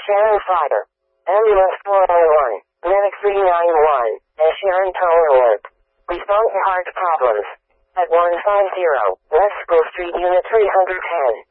Sharon Fire. Ambulance 411. Medic 391. And Sharon Tower Alert. Respond to heart problems. At 150 West School Street, Unit 310.